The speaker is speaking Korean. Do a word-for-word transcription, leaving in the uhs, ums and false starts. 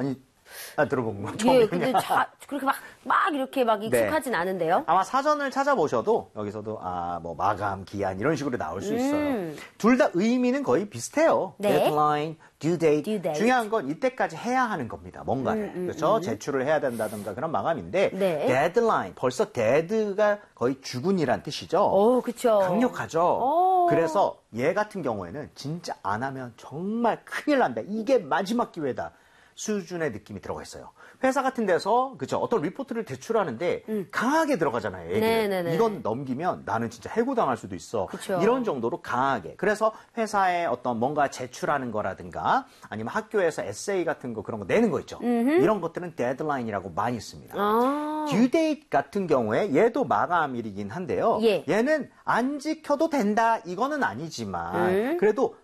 많이 아, 들어본 거 예, 근데 자, 그렇게 막, 막 이렇게 막 익숙하진 네. 않은데요? 아마 사전을 찾아보셔도 여기서도, 아, 뭐, 마감, 기한, 이런 식으로 나올 수 있어요. 음. 둘 다 의미는 거의 비슷해요. 네. deadline, due date. due date. 중요한 건 이때까지 해야 하는 겁니다. 뭔가를. 음, 음, 그렇죠? 음. 제출을 해야 된다든가 그런 마감인데, 네. deadline. 벌써 dead가 거의 죽은이란 뜻이죠. 오, 그쵸. 강력하죠. 오. 그래서 얘 같은 경우에는 진짜 안 하면 정말 큰일 난다. 이게 마지막 기회다. 수준의 느낌이 들어가 있어요. 회사 같은 데서 그죠 어떤 리포트를 제출하는데 음. 강하게 들어가잖아요. 얘기를. 네네네. 이건 넘기면 나는 진짜 해고당할 수도 있어. 그쵸. 이런 정도로 강하게. 그래서 회사에 어떤 뭔가 제출하는 거라든가 아니면 학교에서 에세이 같은 거 그런 거 내는 거 있죠. 음흠. 이런 것들은 데드라인이라고 많이 씁니다. 아. due date 같은 경우에 얘도 마감일이긴 한데요. 예. 얘는 안 지켜도 된다 이거는 아니지만 음. 그래도